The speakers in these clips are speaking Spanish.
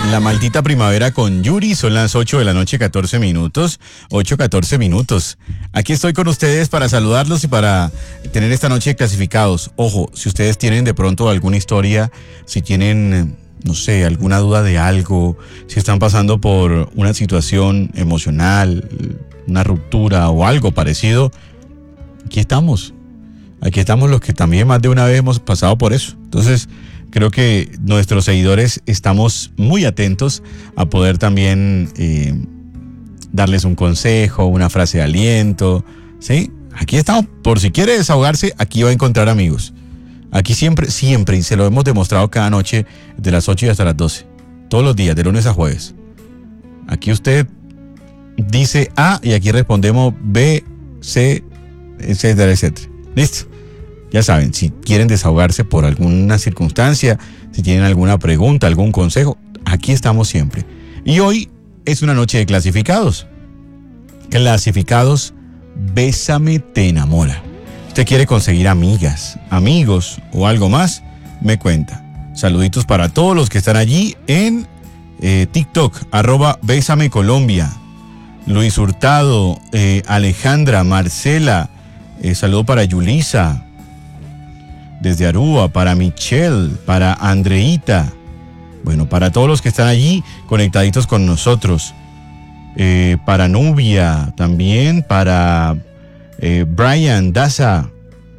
La maldita primavera con Yuri, son las 8 de la noche, 14 minutos, 8:14 minutos. Aquí estoy con ustedes para saludarlos y para tener esta noche clasificados. Ojo, si ustedes tienen de pronto alguna historia, si tienen, no sé, alguna duda de algo, si están pasando por una situación emocional, una ruptura o algo parecido, aquí estamos. Aquí estamos los que también más de una vez hemos pasado por eso. Entonces, creo que nuestros seguidores estamos muy atentos a poder también darles un consejo, una frase de aliento, ¿sí? Aquí estamos, por si quiere desahogarse, aquí va a encontrar amigos. Aquí siempre, y se lo hemos demostrado cada noche, de las 8 y hasta las 12. Todos los días, de lunes a jueves. Aquí usted dice A y aquí respondemos B, C, etcétera, etcétera. ¿Listo? Ya saben, si quieren desahogarse por alguna circunstancia, si tienen alguna pregunta, algún consejo, aquí estamos siempre. Y hoy es una noche de clasificados. Clasificados, Bésame te enamora. ¿Usted quiere conseguir amigas, amigos o algo más? Me cuenta. Saluditos para todos los que están allí en TikTok, @Bésame Colombia. Luis Hurtado, Alejandra, Marcela, saludo para Yulisa. Desde Aruba, para Michelle, para Andreita. Bueno, para todos los que están allí conectaditos con nosotros. Para Nubia también, para Brian, Daza,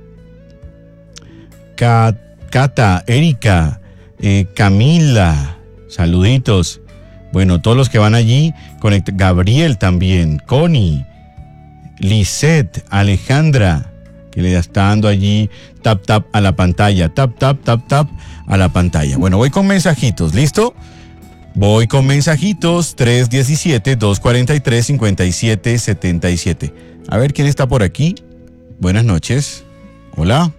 Cata, Erika, Camila, saluditos. Bueno, todos los que van allí, Gabriel también, Connie, Lisette, Alejandra, que le está dando allí tap a la pantalla, tap a la pantalla. Bueno, voy con mensajitos, ¿listo? Voy con mensajitos, 317-243-5777. A ver quién está por aquí. Buenas noches. Hola.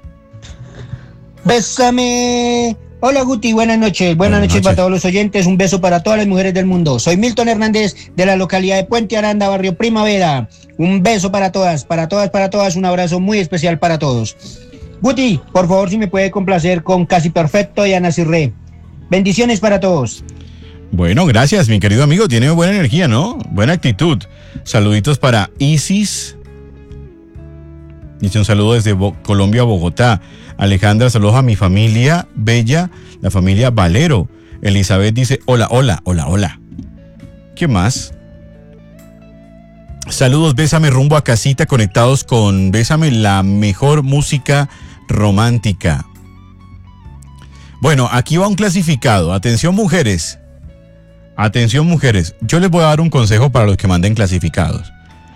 Bésame. Hola Guti, buenas noches. Buenas noches para todos los oyentes. Un beso para todas las mujeres del mundo. Soy Milton Hernández de la localidad de Puente Aranda, barrio Primavera. Un beso para todas. Un abrazo muy especial para todos. Guti, por favor, si me puede complacer con Casi Perfecto y Ana Cirré. Bendiciones para todos. Bueno, gracias, mi querido amigo. Tiene buena energía, ¿no? Buena actitud. Saluditos para Isis. Dice un saludo desde Colombia, Bogotá. Alejandra, saludos a mi familia bella, la familia Valero. Elizabeth dice, hola. ¿Qué más? Saludos, Bésame rumbo a casita, conectados con Bésame, la mejor música romántica. Bueno, aquí va un clasificado. Atención, mujeres. Yo les voy a dar un consejo para los que manden clasificados.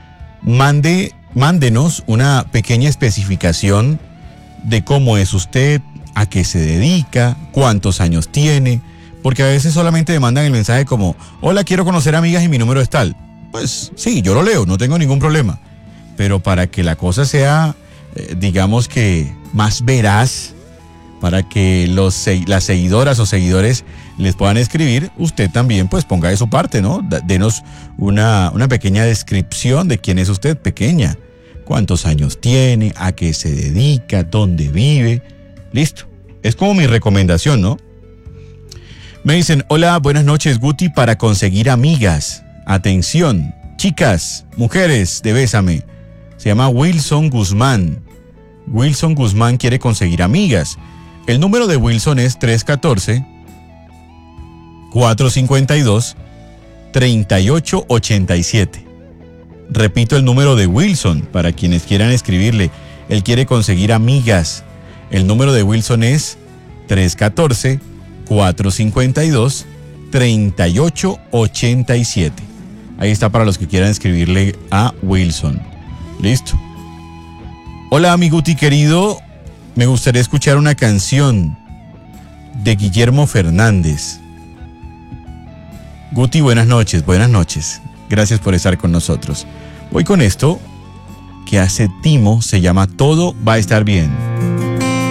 Mándenos una pequeña especificación de cómo es usted, a qué se dedica, cuántos años tiene, porque a veces solamente me mandan el mensaje como, hola, quiero conocer amigas y mi número es tal. Pues sí, yo lo leo, no tengo ningún problema, pero para que la cosa sea, digamos que más veraz, para que las seguidoras o seguidores les puedan escribir, usted también pues ponga de su parte, ¿no? Denos una pequeña descripción de quién es usted, pequeña. ¿Cuántos años tiene? ¿A qué se dedica? ¿Dónde vive? Listo. Es como mi recomendación, ¿no? Me dicen, hola, buenas noches, Guti, para conseguir amigas. Atención, chicas, mujeres de Bésame. Se llama Wilson Guzmán. Wilson Guzmán quiere conseguir amigas. El número de Wilson es 314-452-3887. Repito el número de Wilson para quienes quieran escribirle. Él quiere conseguir amigas. El número de Wilson es 314-452-3887. Ahí está para los que quieran escribirle a Wilson. Listo. Hola, mi Guti querido. Me gustaría escuchar una canción de Guillermo Fernández. Guti, buenas noches. Gracias por estar con nosotros. Voy con esto que hace Timo, se llama Todo va a estar bien.